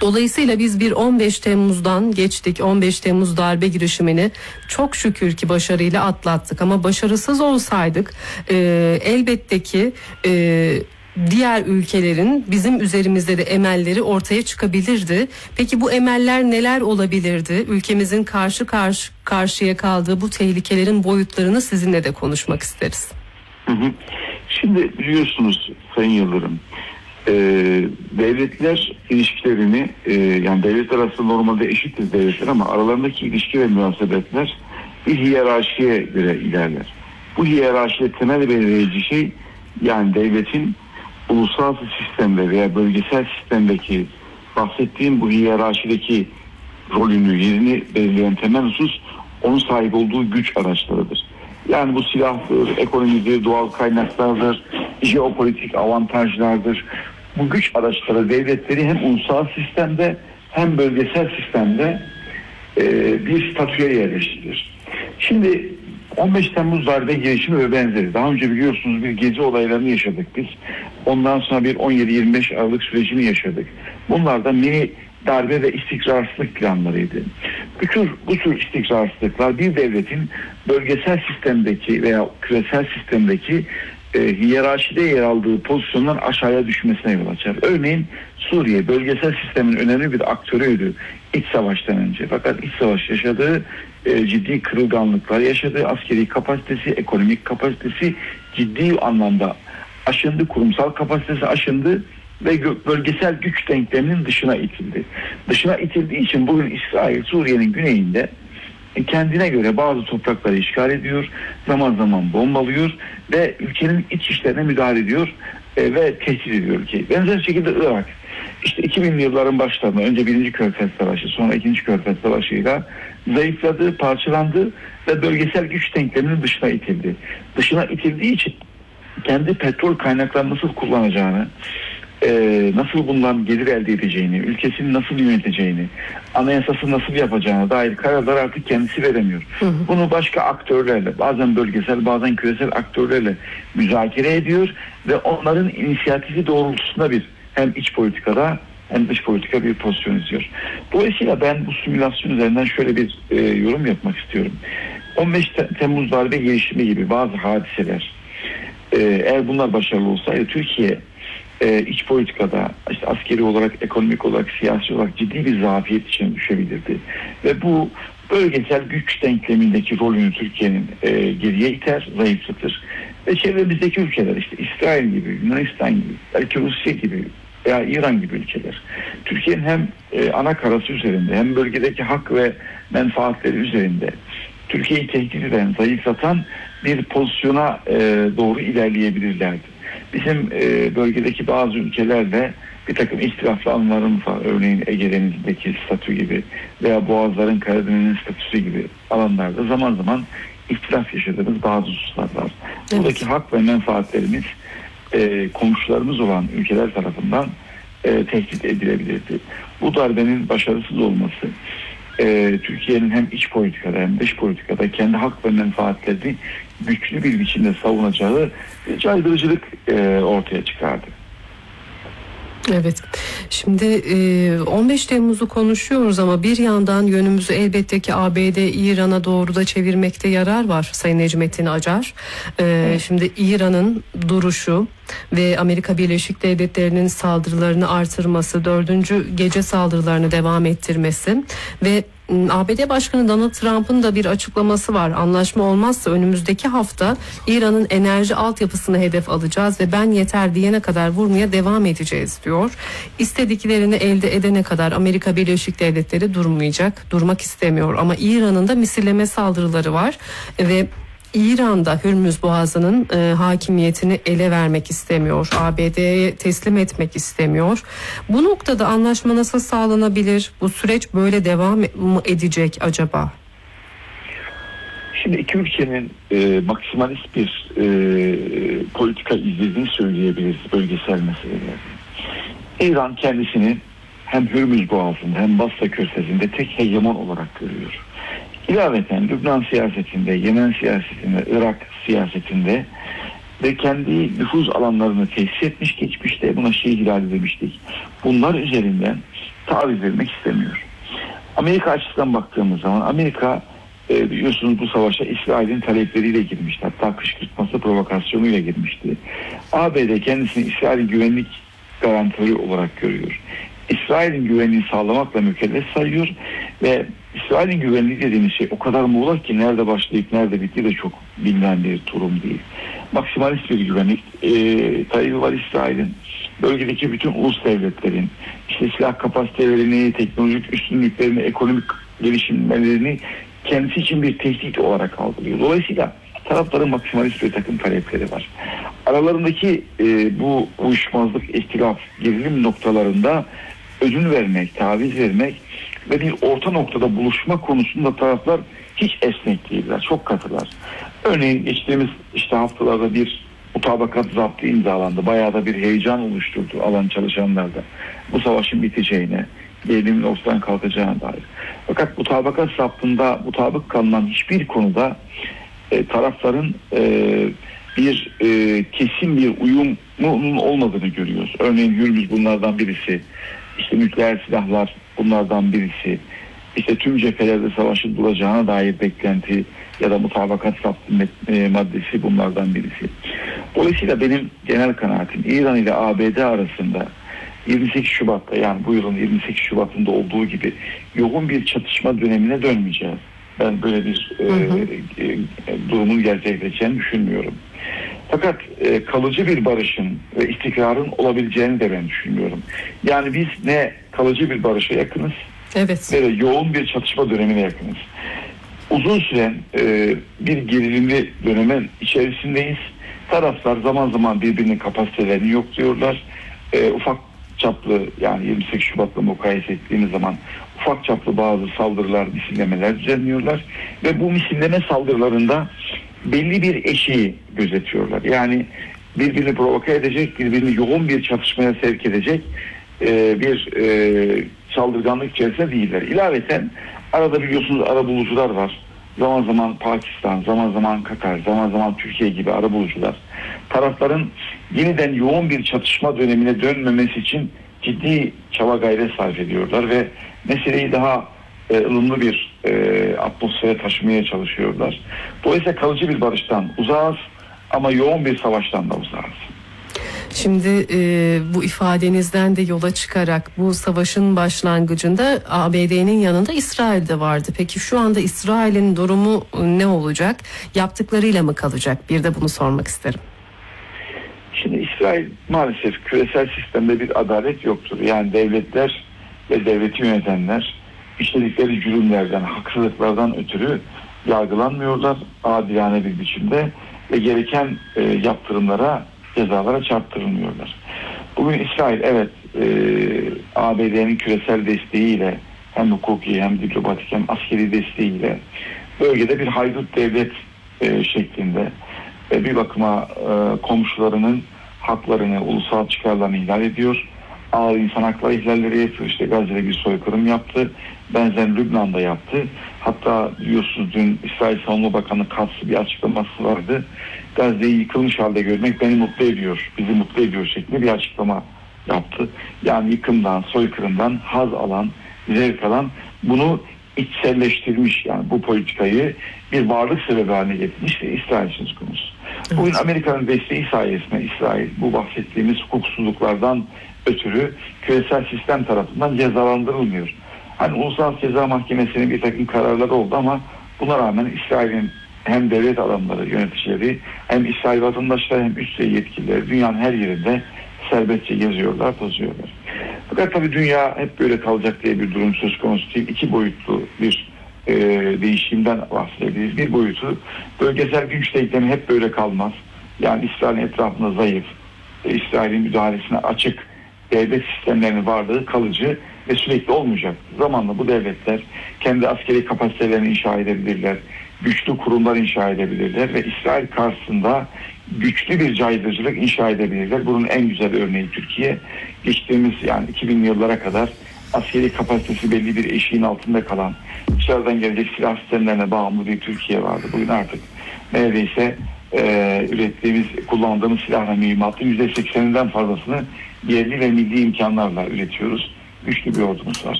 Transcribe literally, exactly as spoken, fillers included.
Dolayısıyla biz bir on beş Temmuz'dan geçtik. on beş Temmuz darbe girişimini çok şükür ki başarıyla atlattık. Ama başarısız olsaydık e, elbette ki e, diğer ülkelerin bizim üzerimizde de emelleri ortaya çıkabilirdi. Peki bu emeller neler olabilirdi? Ülkemizin karşı karşı karşıya kaldığı bu tehlikelerin boyutlarını sizinle de konuşmak isteriz. Hı hı. Şimdi biliyorsunuz Sayın Yıldırım, e, devletler ilişkilerini e, yani devletler aslında normalde eşittir devletler ama aralarındaki ilişki ve münasebetler bir hiyerarşiye göre ilerler. Bu hiyerarşide temel belirleyici şey yani devletin uluslararası sistemde veya bölgesel sistemdeki bahsettiğim bu hiyerarşideki rolünü, yerini belirleyen temel husus onun sahip olduğu güç araçlarıdır. Yani bu silahtır, ekonomidir, doğal kaynaklardır, jeopolitik avantajlardır. Bu güç araçları devletleri hem ulusal sistemde hem bölgesel sistemde e, bir statüye yerleştirir. Şimdi on beş Temmuz darbe girişimi ve benzeri. Daha önce biliyorsunuz bir gezi olaylarını yaşadık biz. Ondan sonra bir on yedi yirmi beş Aralık sürecini yaşadık. Bunlar da mini darbe ve istikrarsızlık planlarıydı. Bütün bu tür istikrarsızlıklar bir devletin bölgesel sistemdeki veya küresel sistemdeki e, hiyerarşide yer aldığı pozisyondan aşağıya düşmesine yol açar. Örneğin Suriye bölgesel sistemin önemli bir aktörüydü iç savaştan önce. Fakat iç savaş yaşadığı e, ciddi kırılganlıklar yaşadığı, askeri kapasitesi, ekonomik kapasitesi ciddi anlamda aşındı, kurumsal kapasitesi aşındı ve bölgesel güç denkleminin dışına itildi. Dışına itildiği için bugün İsrail Suriye'nin güneyinde kendine göre bazı toprakları işgal ediyor, zaman zaman bombalıyor ve ülkenin iç işlerine müdahale ediyor e, ve tehdit ediyor ülkeyi. Benzer şekilde Irak, işte iki binli yılların başlarında önce birinci Körfez Savaşı, sonra ikinci Körfez Savaşı'yla zayıfladı, parçalandı ve bölgesel güç denkleminin dışına itildi. Dışına itildiği için kendi petrol kaynaklarını nasıl kullanacağını, Ee, nasıl bundan gelir elde edeceğini, ülkesini nasıl yöneteceğini, anayasası nasıl yapacağına dair kararlar artık kendisi veremiyor. Hı hı. Bunu başka aktörlerle, bazen bölgesel bazen küresel aktörlerle müzakere ediyor ve onların inisiyatifi doğrultusunda bir hem iç politikada hem dış politika bir pozisyon izliyor. Dolayısıyla ben bu simülasyon üzerinden şöyle bir e, yorum yapmak istiyorum. on beş Temmuz darbe girişimi gibi bazı hadiseler e, eğer bunlar başarılı olsaydı Türkiye Ee, iç politikada, işte askeri olarak, ekonomik olarak, siyasi olarak ciddi bir zafiyet içine düşebilirdi. Ve bu bölgesel güç denklemindeki rolünü Türkiye'nin e, geriye iter, zayıflatır. Ve çevremizdeki ülkeler, işte İsrail gibi, Yunanistan gibi, belki Rusya gibi veya İran gibi ülkeler, Türkiye'nin hem e, ana karası üzerinde hem bölgedeki hak ve menfaatleri üzerinde Türkiye'yi tehdit eden, zayıflatan bir pozisyona e, doğru ilerleyebilirlerdi. Bizim e, bölgedeki bazı ülkelerle bir takım ihtilaflı anlarımız var. Örneğin Ege Denizi'ndeki statü gibi veya Boğazların Karadeniz'in statüsü gibi alanlarda zaman zaman ihtilaf yaşadığımız bazı hususlar var. Evet. Buradaki hak ve menfaatlerimiz e, komşularımız olan ülkeler tarafından e, tehdit edilebilirdi. Bu darbenin başarısız olması e, Türkiye'nin hem iç politikada hem dış politikada kendi hak ve menfaatlerini güçlü bir biçimde savunacağı caydırıcılık e, ortaya çıkardı. Evet. Şimdi on beş Temmuz'u konuşuyoruz ama bir yandan yönümüzü elbette ki A B D, İran'a doğru da çevirmekte yarar var Sayın Necmettin Acar. Evet. Şimdi İran'ın duruşu ve Amerika Birleşik Devletleri'nin saldırılarını artırması, dördüncü gece saldırılarını devam ettirmesi ve A B D Başkanı Donald Trump'ın da bir açıklaması var. Anlaşma olmazsa önümüzdeki hafta İran'ın enerji altyapısını hedef alacağız ve ben yeter diyene kadar vurmaya devam edeceğiz diyor. İstediklerini elde edene kadar Amerika Birleşik Devletleri durmayacak, durmak istemiyor. Ama İran'ın da misilleme saldırıları var ve İran'da Hürmüz Boğazı'nın e, hakimiyetini ele vermek istemiyor. A B D'ye teslim etmek istemiyor. Bu noktada anlaşma nasıl sağlanabilir? Bu süreç böyle devam mı edecek acaba? Şimdi iki ülkenin e, maksimalist bir e, politika izlediğini söyleyebiliriz bölgesel meselelerde. İran kendisini hem Hürmüz Boğazı'nda hem Basra Körfezi'nde tek hegemon olarak görüyor. İlaveten Lübnan siyasetinde, Yemen siyasetinde, Irak siyasetinde ve kendi nüfuz alanlarını tesis etmiş geçmişte, buna Şii hilali demiştik. Bunlar üzerinden taviz vermek istemiyor. Amerika açısından baktığımız zaman Amerika e, biliyorsunuz bu savaşa İsrail'in talepleriyle girmişti. Hatta kışkırtması provokasyonuyla girmişti. A B D kendisini İsrail'in güvenlik garantörü olarak görüyor. İsrail'in güvenliğini sağlamakla mükellef sayıyor ve İsrail'in güvenliği dediğimiz şey o kadar muğlak ki nerede başlayıp nerede bittiği de çok bilinen bir durum değil. Maksimalist bir güvenlik e, talebi var İsrail'in. Bölgedeki bütün ulus devletlerin işte silah kapasitelerini, teknolojik üstünlüklerini, ekonomik gelişimlerini kendisi için bir tehdit olarak algılıyor. Dolayısıyla tarafların maksimalist bir takım talepleri var. Aralarındaki e, bu uyuşmazlık, ihtilaf, gerilim noktalarında ödün vermek, taviz vermek ve bir orta noktada buluşma konusunda taraflar hiç esnek değiller, çok katılar. Örneğin geçtiğimiz işte haftalarda bir mutabakat zaptı imzalandı. Bayağı da bir heyecan oluşturdu alan çalışanlarda. Bu savaşın biteceğine, gerilimin ortadan kalkacağına dair. Fakat mutabakat zaptında mutabık kalınan hiçbir konuda e, tarafların e, bir e, kesin bir uyumunun olmadığını görüyoruz. Örneğin Hürmüz bunlardan birisi. İşte nükleer silahlar bunlardan birisi. İşte tüm cephelerde savaşın duracağına dair beklenti ya da mutabakat zaptı maddesi bunlardan birisi. Dolayısıyla benim genel kanaatim İran ile A B D arasında yirmi sekiz Şubat'ta, yani bu yılın yirmi sekiz Şubat'ında olduğu gibi yoğun bir çatışma dönemine dönmeyeceğiz. Ben böyle bir hı hı. E, e, durumun gerçekleşeceğini düşünmüyorum. Fakat e, kalıcı bir barışın ve istikrarın olabileceğini de ben düşünmüyorum. Yani biz ne kalıcı bir barışa yakınız, evet, ne de yoğun bir çatışma dönemine yakınız. Uzun süren e, bir gerilimli dönemin içerisindeyiz. Taraflar zaman zaman birbirinin kapasitelerini yokluyorlar. E, ufak çaplı, yani yirmi sekiz Şubat'la mukayese ettiğimiz zaman ufak çaplı bazı saldırılar, misillemeler düzenliyorlar. Ve bu misilleme saldırılarında belli bir eşiği gözetiyorlar. Yani birbirini provoke edecek, birbirini yoğun bir çatışmaya sevk edecek e, bir e, saldırganlık içerisinde değiller. İlaveten arada biliyorsunuz arabulucular var. Zaman zaman Pakistan, zaman zaman Katar, zaman zaman Türkiye gibi arabulucular. Tarafların yeniden yoğun bir çatışma dönemine dönmemesi için ciddi çaba gayret sarf ediyorlar ve meseleyi daha e, ılımlı bir e, atmosfere taşımaya çalışıyorlar. Dolayısıyla kalıcı bir barıştan uzağız ama yoğun bir savaştan da uzağız. Şimdi e, bu ifadenizden de yola çıkarak bu savaşın başlangıcında A B D'nin yanında İsrail de vardı. Peki şu anda İsrail'in durumu ne olacak? Yaptıklarıyla mı kalacak? Bir de bunu sormak isterim. Şimdi İsrail maalesef küresel sistemde bir adalet yoktur. Yani devletler ve devleti yönetenler işledikleri cürümlerden, haksızlıklardan ötürü yargılanmıyorlar adilane bir biçimde ve gereken e, yaptırımlara, cezalara çarptırılmıyorlar. Bugün İsrail evet e, A B D'nin küresel desteğiyle hem hukuki hem diplomatik hem askeri desteğiyle bölgede bir haydut devlet e, şeklinde ve bir bakıma e, komşularının haklarını, ulusal çıkarlarını ihlal ediyor. Ağır insan hakları ihlalleri yapıyor. İşte Gazze'de bir soykırım yaptı. Benzer Lübnan'da yaptı. Hatta biliyorsunuz dün İsrail Savunma Bakanı Katz'ın bir açıklaması vardı. Gazze'yi yıkılmış halde görmek beni mutlu ediyor, bizi mutlu ediyor şeklinde bir açıklama yaptı. Yani yıkımdan, soykırımdan haz alan, zevk alan, bunu içselleştirmiş, yani bu politikayı bir varlık sebebi haline getirmiş ve İsrail söz konusu. Evet. Bugün Amerika'nın desteği sayesinde İsrail bu bahsettiğimiz hukuksuzluklardan ötürü küresel sistem tarafından cezalandırılmıyor. Hani Ulusal Ceza Mahkemesi'nin bir takım kararları oldu ama buna rağmen İsrail'in hem devlet adamları, yöneticileri, hem İsrail vatandaşları, hem üst düzey yetkilileri dünyanın her yerinde serbestçe geziyorlar, tozuyorlar. Fakat tabii dünya hep böyle kalacak diye bir durum söz konusu değil. İki boyutlu bir e, değişimden bahsedebiliriz. Bir boyutu, bölgesel güç denklemi hep böyle kalmaz. Yani İsrail'in etrafında zayıf, e, İsrail'in müdahalesine açık devlet sistemlerinin varlığı kalıcı ve sürekli olmayacak. Zamanla bu devletler kendi askeri kapasitelerini inşa edebilirler, güçlü kurumlar inşa edebilirler ve İsrail karşısında güçlü bir caydırıcılık inşa edebilirler. Bunun en güzel örneği Türkiye. Geçtiğimiz yani iki binli yıllara kadar askeri kapasitesi belli bir eşiğin altında kalan, dışarıdan gelecek silah sistemlerine bağımlı bir Türkiye vardı. Bugün artık neredeyse e, ürettiğimiz, kullandığımız silah ve mühimmatın yüzde sekseninden fazlasını yerli ve milli imkanlarla üretiyoruz. güçlü bir ordumuz var.